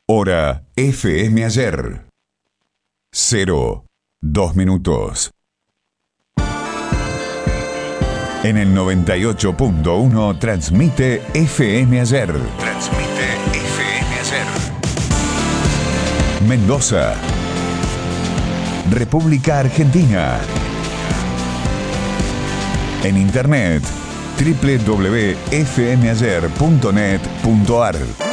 Hora FM Ayer. 02 En el 98.1 transmite FM Ayer. Mendoza, República Argentina. En internet www.fmayer.net.ar